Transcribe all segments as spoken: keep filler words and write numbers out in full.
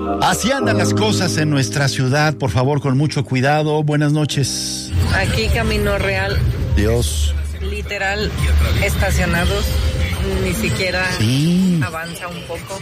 Así andan las cosas en nuestra ciudad, por favor, con mucho cuidado. Buenas noches. Aquí Camino Real. Dios. Literal, estacionados, ni siquiera sí. avanza un poco.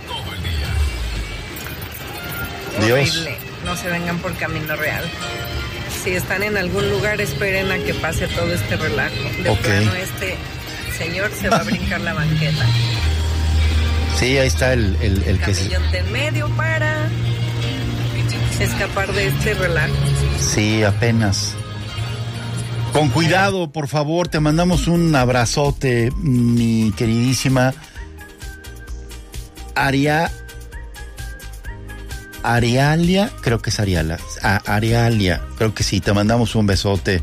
Dios. Horrible, no se vengan por Camino Real. Si están en algún lugar, esperen a que pase todo este relajo. De okay. plano, este señor se va a brincar la banqueta. Sí, ahí está el, el, el que se... camellón de en medio para escapar de este relajo. Sí, apenas. Con cuidado, por favor, te mandamos un abrazote, mi queridísima Aria... Arialia, creo que es Ariala. Ah, Arialia, creo que sí, te mandamos un besote.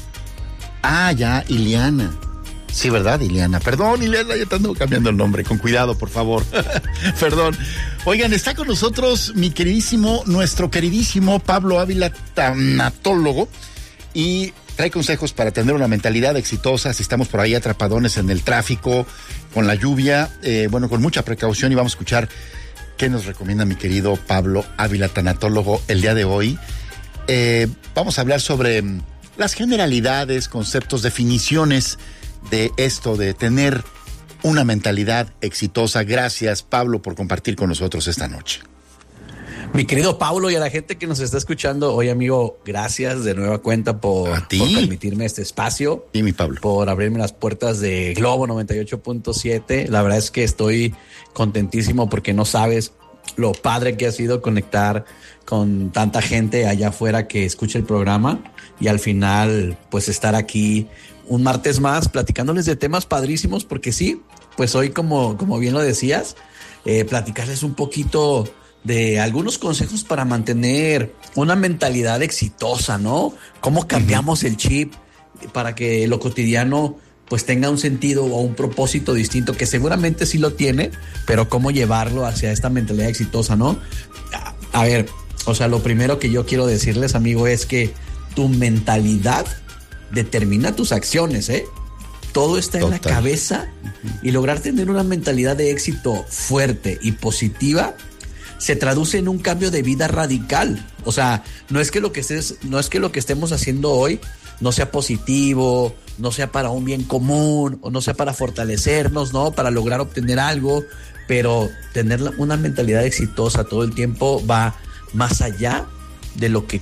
Ah, ya, Iliana. Sí, ¿verdad, Iliana? Perdón, Iliana, ya te ando cambiando el nombre. Con cuidado, por favor. Perdón. Oigan, está con nosotros mi queridísimo, nuestro queridísimo Pablo Ávila, tanatólogo, y trae consejos para tener una mentalidad exitosa si estamos por ahí atrapadones en el tráfico, con la lluvia, eh, bueno, con mucha precaución, y vamos a escuchar qué nos recomienda mi querido Pablo Ávila, tanatólogo, el día de hoy. Eh, vamos a hablar sobre las generalidades, conceptos, definiciones de esto, de tener una mentalidad exitosa. Gracias, Pablo, por compartir con nosotros esta noche. Mi querido Pablo, y a la gente que nos está escuchando hoy, amigo, gracias de nueva cuenta por, ¿A ti? por permitirme este espacio. Y mi Pablo. Por abrirme las puertas de Globo noventa y ocho punto siete. La verdad es que estoy contentísimo porque no sabes lo padre que ha sido conectar con tanta gente allá afuera que escucha el programa, y al final pues estar aquí un martes más platicándoles de temas padrísimos, porque sí, pues hoy como, como bien lo decías, eh, platicarles un poquito de algunos consejos para mantener una mentalidad exitosa, ¿no? Cómo cambiamos uh-huh. el chip para que lo cotidiano pues tenga un sentido o un propósito distinto, que seguramente sí lo tiene, pero cómo llevarlo hacia esta mentalidad exitosa, ¿no? A, a ver, o sea, lo primero que yo quiero decirles, amigo, es que tu mentalidad determina tus acciones, ¿eh? Todo está Total. en la cabeza, uh-huh. y lograr tener una mentalidad de éxito fuerte y positiva se traduce en un cambio de vida radical. O sea, no es que lo que estés, no es que lo que estemos haciendo hoy no sea positivo, no sea para un bien común, o no sea para fortalecernos, ¿no? Para lograr obtener algo, pero tener una mentalidad exitosa todo el tiempo va más allá de lo que